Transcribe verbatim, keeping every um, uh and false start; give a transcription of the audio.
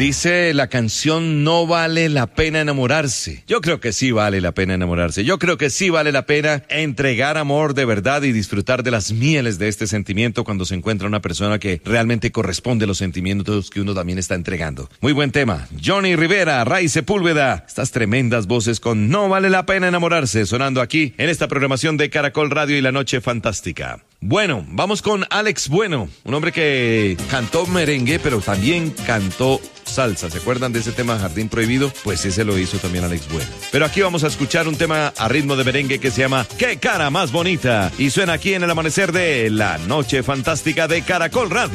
Dice la canción No vale la pena enamorarse. Yo creo que sí vale la pena enamorarse. Yo creo que sí vale la pena entregar amor de verdad y disfrutar de las mieles de este sentimiento cuando se encuentra una persona que realmente corresponde a los sentimientos que uno también está entregando. Muy buen tema. Johnny Rivera, Ray Sepúlveda. Estas tremendas voces con No vale la pena enamorarse sonando aquí en esta programación de Caracol Radio y la Noche Fantástica. Bueno, vamos con Alex Bueno, un hombre que cantó merengue, pero también cantó salsa. ¿Se acuerdan de ese tema Jardín Prohibido? Pues ese lo hizo también Alex Bueno. Pero aquí vamos a escuchar un tema a ritmo de merengue que se llama ¡Qué cara más bonita! Y suena aquí en el amanecer de la Noche Fantástica de Caracol Radio.